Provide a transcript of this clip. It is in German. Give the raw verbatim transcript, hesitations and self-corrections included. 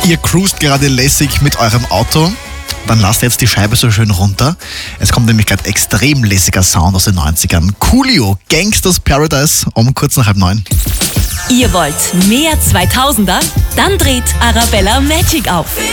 Ihr cruist gerade lässig mit eurem Auto. Dann lasst jetzt die Scheibe so schön runter. Es kommt nämlich gerade extrem lässiger Sound aus den neunzigern. Coolio, Gangsters Paradise um kurz nach halb neun. Ihr wollt mehr zweitausender? Dann dreht Arabella Magic auf.